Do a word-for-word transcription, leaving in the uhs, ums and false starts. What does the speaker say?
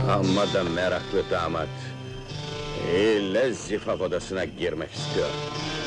Amma da meraklı damat. İlle zifaf odasına girmek istiyor.